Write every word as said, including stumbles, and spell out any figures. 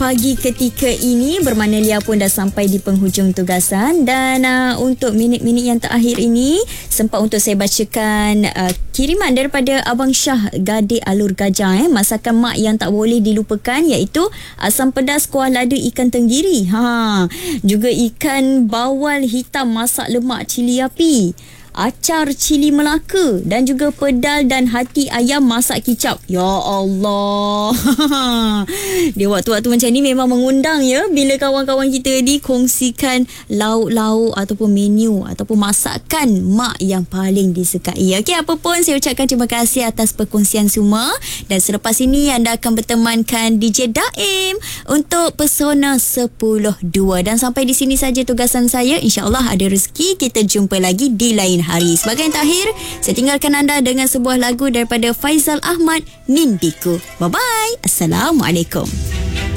pagi ketika ini bermakna Lia pun dah sampai di penghujung tugasan. Dan uh, untuk minit-minit yang terakhir ini sempat untuk saya bacakan uh, kiriman daripada Abang Syah Gade Alur Gajah. Eh. Masakan mak yang tak boleh dilupakan iaitu asam pedas kuah lada ikan tenggiri. Ha, juga ikan bawal hitam masak lemak cili api, acar cili Melaka dan juga pedal dan hati ayam masak kicap. Ya Allah. Dia waktu-waktu macam ni memang mengundang ya, bila kawan-kawan kita ni kongsikan lauk-lauk ataupun menu ataupun masakan mak yang paling disukai. Okey, apa pun saya ucapkan terima kasih atas perkongsian semua. Dan selepas ini anda akan bertemankan D J Daim untuk Pesona sepuluh dua. Dan sampai di sini saja tugasan saya. InsyaAllah ada rezeki kita jumpa lagi di lain hari. Sebagai yang terakhir, saya tinggalkan anda dengan sebuah lagu daripada Faizal Ahmad, Nindiku. Bye-bye. Assalamualaikum.